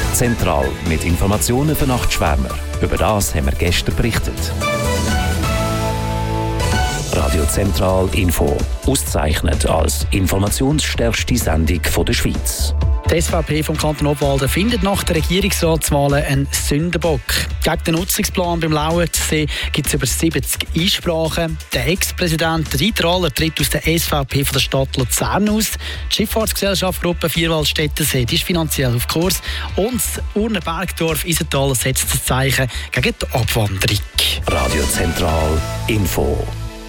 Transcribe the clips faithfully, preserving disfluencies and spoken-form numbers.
Zentral mit Informationen für Nachtschwärmer. Über das haben wir gestern berichtet. Radio Zentral Info. Ausgezeichnet als informationsstärkste Sendung der Schweiz. Die S V P vom Kanton Obwalden findet nach den Regierungsratswahlen einen Sündenbock. Gegen den Nutzungsplan beim Lauersee gibt es über siebzig Einsprachen. Der Ex-Präsident Dieter Haller tritt aus der S V P von der Stadt Luzern aus. Die Schifffahrtsgesellschaft Gruppe Vierwaldstättersee ist finanziell auf Kurs. Und das Urner Bergdorf Isental setzt das Zeichen gegen die Abwanderung. Radio Zentral Info.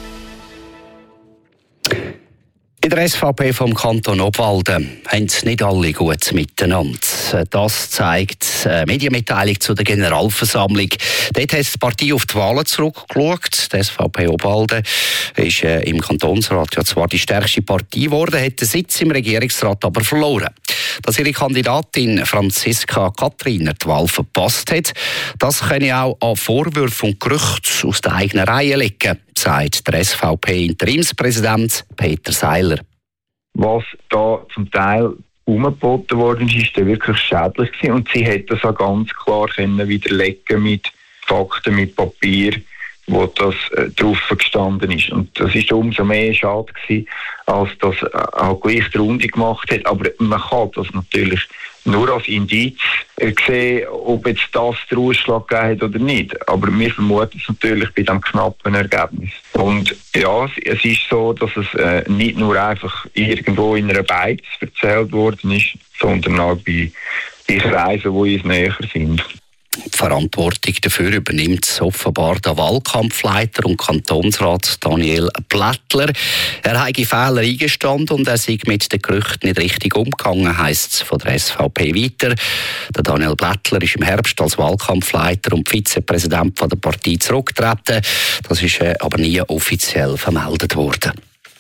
In der S V P vom Kanton Obwalden haben es nicht alle gut miteinander. Das zeigt eine Medienmitteilung zu der Generalversammlung. Dort hat die Partei auf die Wahlen zurückgeschaut. Die S V P Obwalden ist äh, im Kantonsrat ja zwar die stärkste Partei geworden, hat den Sitz im Regierungsrat aber verloren. Dass ihre Kandidatin Franziska Kathriner die Wahl verpasst hat, das könne auch an Vorwürfen und Gerüchten aus den eigenen Reihen liegen, sagt der S V P-Interimspräsident Peter Seiler. Was da zum Teil umgeboten worden ist, ist dann wirklich schädlich gewesen. Und sie hätte das auch ganz klar können widerlegen mit Fakten, mit Papier, wo das äh, drauf gestanden ist. Und das ist umso mehr schade gewesen, als das äh, auch gleich die Runde gemacht hat. Aber man kann das natürlich nur als Indiz äh, sehen, ob jetzt das den Ausschlag gegeben hat oder nicht. Aber wir vermuten es natürlich bei diesem knappen Ergebnis. Und ja, es, es ist so, dass es äh, nicht nur einfach irgendwo in einer Beiz erzählt worden ist, sondern auch bei, bei Kreisen, die uns näher sind. Die Verantwortung dafür übernimmt offenbar der Wahlkampfleiter und Kantonsrat Daniel Blättler. Er habe Fehler eingestanden und er sei mit den Gerüchten nicht richtig umgegangen, heisst es von der S V P weiter. Der Daniel Blättler ist im Herbst als Wahlkampfleiter und Vizepräsident von der Partei zurückgetreten. Das ist aber nie offiziell vermeldet worden.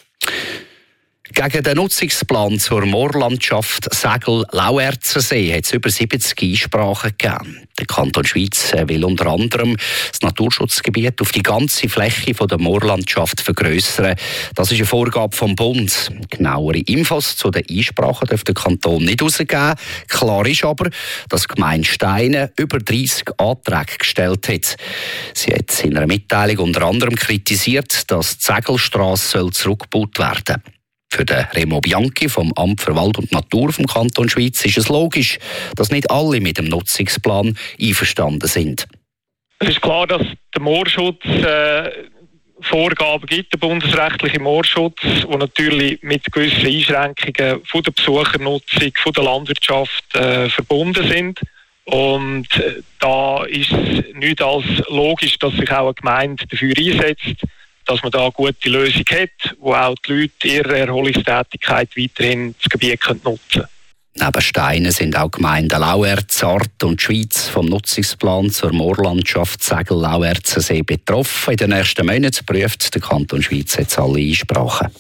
Gegen den Nutzungsplan zur Moorlandschaft Segel-Lauerzersee hat es über siebzig Einsprachen gegeben. Der Kanton Schweiz will unter anderem das Naturschutzgebiet auf die ganze Fläche der Moorlandschaft vergrössern. Das ist eine Vorgabe vom Bund. Genauere Infos zu den Einsprachen darf der Kanton nicht herausgeben. Klar ist aber, dass die Gemeinde Steine über dreissig Anträge gestellt hat. Sie hat in einer Mitteilung unter anderem kritisiert, dass die Segelstrasse zurückgebaut werden soll. Für den Remo Bianchi vom Amt für Wald und Natur vom Kanton Schweiz ist es logisch, dass nicht alle mit dem Nutzungsplan einverstanden sind. Es ist klar, dass der Moorschutz äh, Vorgaben gibt, der bundesrechtliche Moorschutz, der natürlich mit gewissen Einschränkungen von der Besuchernutzung, von der Landwirtschaft äh, verbunden sind. Und äh, da ist es nicht als logisch, dass sich auch eine Gemeinde dafür einsetzt, dass man da eine gute Lösung hat, wo auch die Leute ihre Erholungstätigkeit weiterhin das Gebiet nutzen können. Neben Steinen sind auch Gemeinden Lauerz, Art und Schweiz vom Nutzungsplan zur Moorlandschaft Segel-Lauerzersee betroffen. In den nächsten Monaten prüft der Kanton Schweiz jetzt alle Einsprachen.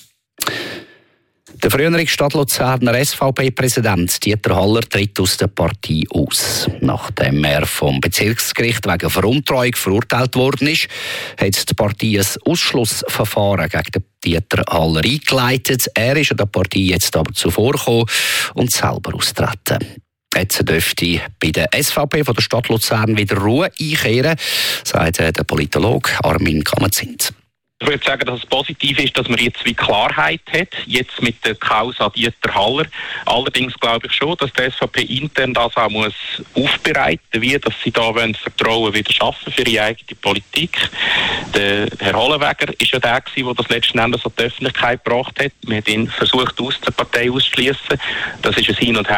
Der frühere Stadt Luzerner S V P-Präsident Dieter Haller tritt aus der Partei aus. Nachdem er vom Bezirksgericht wegen Veruntreuung verurteilt worden ist, hat die Partei ein Ausschlussverfahren gegen den Dieter Haller eingeleitet. Er ist an der Partei jetzt aber zuvorgekommen und selber austreten. Jetzt dürfte bei der S V P von der Stadt Luzern wieder Ruhe einkehren, sagt der Politologe Armin Kammerzind. Ich würde sagen, dass es positiv ist, dass man jetzt wie Klarheit hat, jetzt mit der Causa Dieter Haller. Allerdings glaube ich schon, dass die S V P intern das auch muss aufbereiten, wie dass sie da wollen, Vertrauen wieder schaffen für ihre eigene Politik. Der Herr Hollenweger ist ja der gewesen, der das letzten Endes an die Öffentlichkeit gebracht hat. Man hat ihn versucht, aus der Partei auszuschliessen. Das ist ein Hin und Her